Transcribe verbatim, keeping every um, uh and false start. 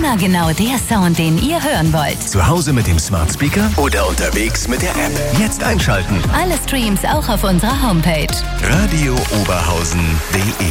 Immer genau der Sound, den ihr hören wollt. Zu Hause mit dem Smart Speaker oder unterwegs mit der App. Jetzt einschalten. Alle Streams auch auf unserer Homepage. radio oberhausen punkt de